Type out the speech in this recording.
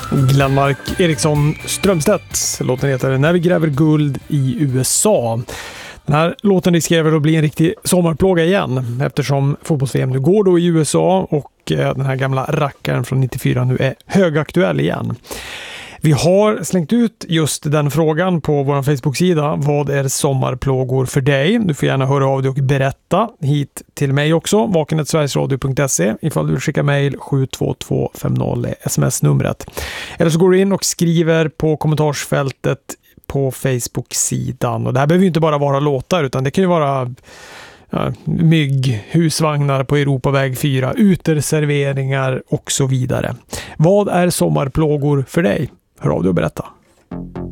Glenmark Eriksson Strömstedt. Låten heter När vi gräver guld i USA. Den här låten riskerar att bli en riktig sommarplåga igen eftersom fotbolls-VM nu går då i USA och den här gamla rackaren från 94 nu är högaktuell igen. Vi har slängt ut just den frågan på vår Facebook-sida. Vad är sommarplågor för dig? Du får gärna höra av dig och berätta hit till mig också. vaken@sverigesradio.se ifall du vill skicka mejl 72250 sms-numret. Eller så går du in och skriver på kommentarsfältet på Facebook-sidan. Och det här behöver ju inte bara vara låtar utan det kan ju vara mygg, husvagnar på Europaväg 4, uteserveringar och så vidare. Vad är sommarplågor för dig? Hör av dig och berätta.